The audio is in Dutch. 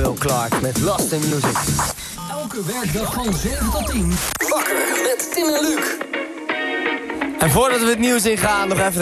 Will Clark met Lost in Music. Elke werkdag van 7 tot 10. Wakker met Tim en Luc. En voordat we het nieuws ingaan, nog even